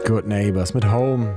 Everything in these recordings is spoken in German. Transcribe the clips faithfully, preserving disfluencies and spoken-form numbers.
Good Neighbors mit Home.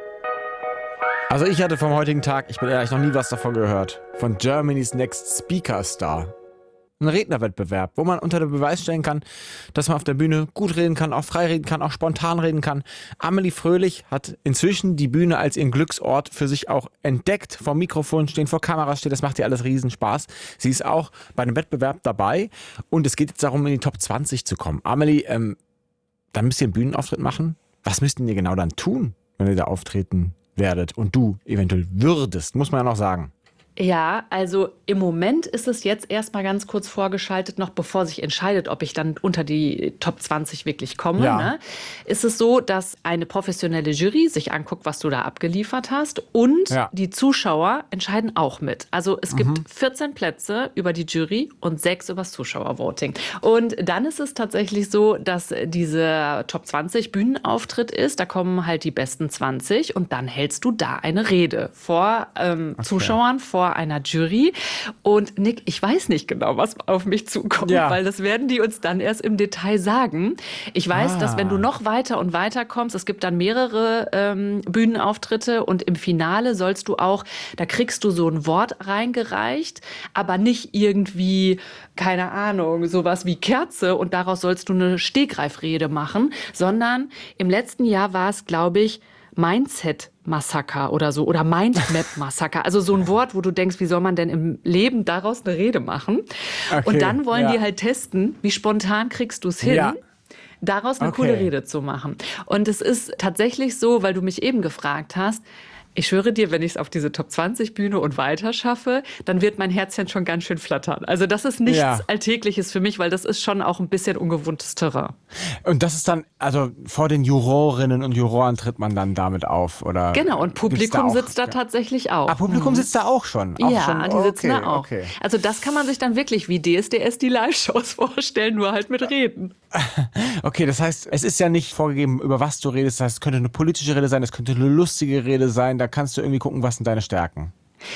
Also ich hatte vom heutigen Tag, ich bin ehrlich, noch nie was davon gehört, von Germany's Next Speaker Star. Ein Rednerwettbewerb, wo man unter den Beweis stellen kann, dass man auf der Bühne gut reden kann, auch frei reden kann, auch spontan reden kann. Amelie Fröhlich hat inzwischen die Bühne als ihren Glücksort für sich auch entdeckt. Vor Mikrofon stehen, vor Kamera stehen, das macht ihr alles Riesenspaß. Sie ist auch bei einem Wettbewerb dabei und es geht jetzt darum, in die Top zwanzig zu kommen. Amelie, ähm, dann müsst ihr einen Bühnenauftritt machen. Was müsst ihr genau dann tun, wenn ihr da auftreten werdet und du eventuell würdest, muss man ja noch sagen. Ja, also im Moment ist es jetzt erstmal ganz kurz vorgeschaltet, noch bevor sich entscheidet, ob ich dann unter die Top zwanzig wirklich komme. Ja. Ne? Ist es so, dass eine professionelle Jury sich anguckt, was du da abgeliefert hast und Ja. die Zuschauer entscheiden auch mit. Also es gibt vierzehn Plätze über die Jury und sechs übers Zuschauervoting. Und dann ist es tatsächlich so, dass dieser Top zwanzig Bühnenauftritt ist. Da kommen halt die besten zwanzig und dann hältst du da eine Rede vor ähm, Okay. Zuschauern, vor einer Jury. Und Nick, ich weiß nicht genau, was auf mich zukommt, Ja. weil das werden die uns dann erst im Detail sagen. Ich weiß, Ah. dass wenn du noch weiter und weiter kommst, es gibt dann mehrere ähm, Bühnenauftritte und im Finale sollst du auch, da kriegst du so ein Wort reingereicht, aber nicht irgendwie, keine Ahnung, sowas wie Kerze und daraus sollst du eine Stegreifrede machen, sondern im letzten Jahr war es, glaube ich, Mindset-Massaker oder so oder Mindmap-Massaker. Also so ein Wort, wo du denkst, wie soll man denn im Leben daraus eine Rede machen? Okay, Und dann wollen ja. die halt testen, wie spontan kriegst du es hin, Ja. daraus eine Okay. coole Rede zu machen. Und es ist tatsächlich so, weil du mich eben gefragt hast, ich schwöre dir, wenn ich es auf diese Top zwanzig Bühne und weiter schaffe, dann wird mein Herzchen schon ganz schön flattern. Also das ist nichts Ja. Alltägliches für mich, weil das ist schon auch ein bisschen ungewohntes Terrain. Und das ist dann, also vor den Jurorinnen und Juroren tritt man dann damit auf, oder? Genau, und gibt's Publikum auch- sitzt da tatsächlich auch. Ah, Publikum sitzt da auch schon? Auch Ja, schon? die sitzen okay, da auch. Okay. Also das kann man sich dann wirklich wie D S D S die Live-Shows vorstellen, nur halt mit Reden. Okay, das heißt, es ist ja nicht vorgegeben, über was du redest. Das heißt, es könnte eine politische Rede sein, es könnte eine lustige Rede sein. Da kannst du irgendwie gucken, was sind deine Stärken.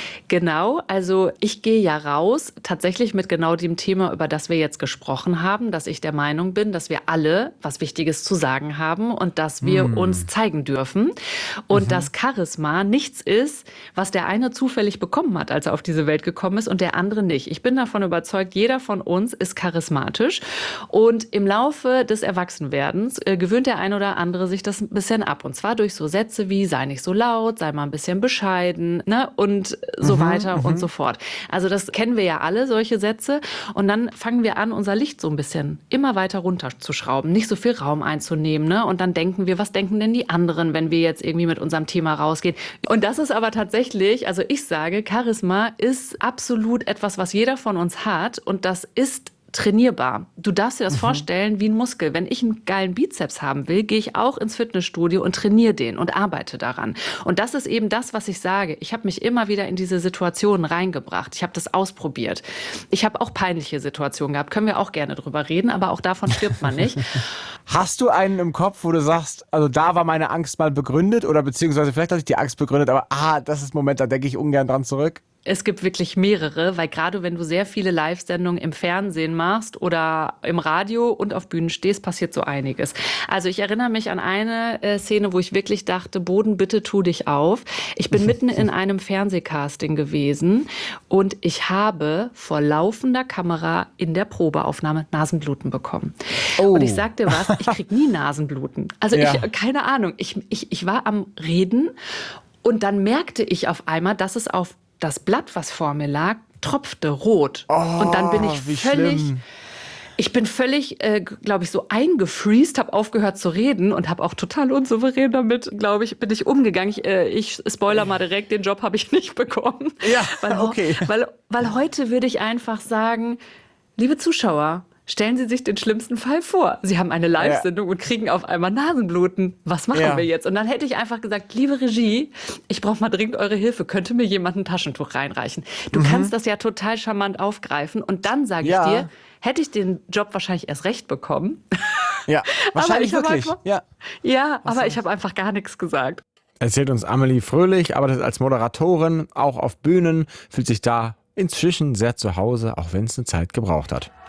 Genau, also ich gehe ja raus, tatsächlich mit genau dem Thema, über das wir jetzt gesprochen haben, dass ich der Meinung bin, dass wir alle was Wichtiges zu sagen haben und dass wir Hm. uns zeigen dürfen. Und Mhm. dass Charisma nichts ist, was der eine zufällig bekommen hat, als er auf diese Welt gekommen ist und der andere nicht. Ich bin davon überzeugt, jeder von uns ist charismatisch. Und im Laufe des Erwachsenwerdens äh, gewöhnt der ein oder andere sich das ein bisschen ab. Und zwar durch so Sätze wie, sei nicht so laut, sei mal ein bisschen bescheiden, ne? Und so Mhm, weiter mhm. und so fort. Also das kennen wir ja alle, solche Sätze. Und dann fangen wir an, unser Licht so ein bisschen immer weiter runterzuschrauben, nicht so viel Raum einzunehmen. Ne? Und dann denken wir, was denken denn die anderen, wenn wir jetzt irgendwie mit unserem Thema rausgehen? Und das ist aber tatsächlich, also ich sage, Charisma ist absolut etwas, was jeder von uns hat. Und das ist trainierbar. Du darfst dir das vorstellen wie ein Muskel. Wenn ich einen geilen Bizeps haben will, gehe ich auch ins Fitnessstudio und trainiere den und arbeite daran. Und das ist eben das, was ich sage. Ich habe mich immer wieder in diese Situationen reingebracht. Ich habe das ausprobiert. Ich habe auch peinliche Situationen gehabt. Können wir auch gerne drüber reden, aber auch davon stirbt man nicht. Hast du einen im Kopf, wo du sagst, also da war meine Angst mal begründet oder beziehungsweise vielleicht hatte ich die Angst begründet, aber ah, das ist ein Moment, da denke ich ungern dran zurück? Es gibt wirklich mehrere, weil gerade wenn du sehr viele Live-Sendungen im Fernsehen machst oder im Radio und auf Bühnen stehst, passiert so einiges. Also ich erinnere mich an eine äh, Szene, wo ich wirklich dachte, Boden, bitte tu dich auf. Ich bin mitten in einem Fernsehcasting gewesen und ich habe vor laufender Kamera in der Probeaufnahme Nasenbluten bekommen. Oh. Und ich sag dir was, ich krieg nie Nasenbluten. Also Ja. ich, keine Ahnung, ich, ich, ich war am Reden und dann merkte ich auf einmal, dass es auf das Blatt, was vor mir lag, tropfte rot. Oh, und dann bin ich wie völlig, schlimm. ich bin völlig, äh, glaube ich, so eingefriest, habe aufgehört zu reden und habe auch total unsouverän damit, glaube ich, bin ich umgegangen. Ich, äh, ich spoiler mal direkt, den Job habe ich nicht bekommen. Ja, weil, ho- okay. Weil, weil heute würde ich einfach sagen, liebe Zuschauer, stellen Sie sich den schlimmsten Fall vor. Sie haben eine Live-Sendung und kriegen auf einmal Nasenbluten. Was machen Ja. wir jetzt? Und dann hätte ich einfach gesagt, liebe Regie, ich brauche mal dringend eure Hilfe. Könnte mir jemand ein Taschentuch reinreichen? Du kannst das ja total charmant aufgreifen. Und dann sage ich Ja. dir, hätte ich den Job wahrscheinlich erst recht bekommen. Ja, wahrscheinlich ich hab wirklich. einfach- Ja. Ja, aber ich habe einfach gar nichts gesagt. Erzählt uns Amelie Fröhlich, arbeitet als Moderatorin, auch auf Bühnen, fühlt sich da inzwischen sehr zu Hause, auch wenn es eine Zeit gebraucht hat.